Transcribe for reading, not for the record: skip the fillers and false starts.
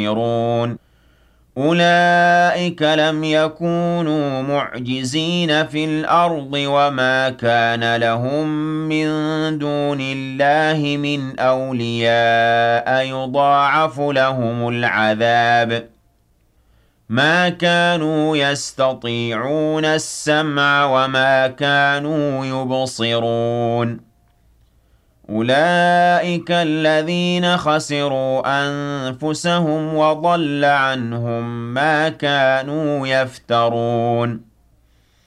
يُبْصِرُونَ أُولَئِكَ لَمْ يَكُونُوا مُعْجِزِينَ فِي الْأَرْضِ وَمَا كَانَ لَهُم مِّن دُونِ اللَّهِ مِنْ أَوْلِيَاءَ يُضَاعَفُ لَهُمُ الْعَذَابُ مَا كَانُوا يَسْتَطِيعُونَ السَّمْعَ وَمَا كَانُوا يُبْصِرُونَ أُولَئِكَ الَّذِينَ خَسِرُوا أَنفُسَهُمْ وَضَلَّ عَنْهُم مَّا كَانُوا يَفْتَرُونَ